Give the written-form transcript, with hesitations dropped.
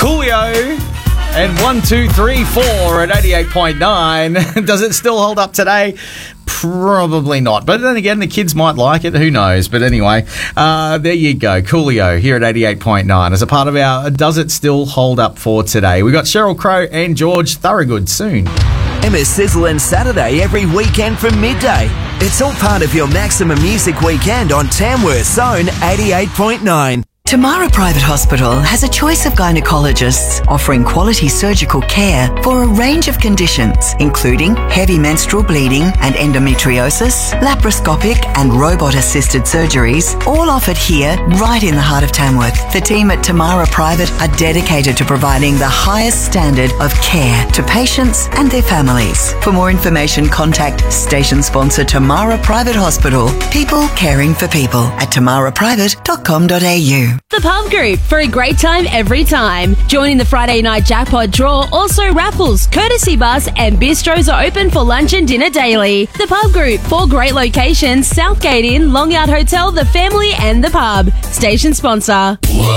Coolio and 1, 2, 3, 4 at 88.9. Does it still hold up today? Probably not. But then again, the kids might like it. Who knows? But anyway, there you go. Coolio here at 88.9 as a part of our Does It Still Hold Up for today. We got Sheryl Crow and George Thorogood soon. Emma's Sizzle and Saturday every weekend from midday. It's all part of your Maximum Music Weekend on Tamworth's own 88.9. Tamara Private Hospital has a choice of gynecologists offering quality surgical care for a range of conditions, including heavy menstrual bleeding and endometriosis, laparoscopic and robot-assisted surgeries, all offered here right in the heart of Tamworth. The team at Tamara Private are dedicated to providing the highest standard of care to patients and their families. For more information, contact station sponsor Tamara Private Hospital. People caring for people at tamaraprivate.com.au. The Pub Group, for a great time every time. Joining the Friday night jackpot draw, also raffles, courtesy bus and bistros are open for lunch and dinner daily. The Pub Group, 4 great locations, Southgate Inn, Long Out Hotel, The Family and The Pub. Station sponsor.